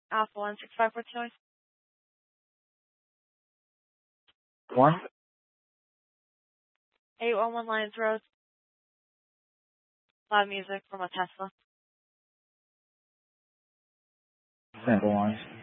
Alpha 165, what's noise? 811 Lions Road. Loud music from a Tesla. Sample lines.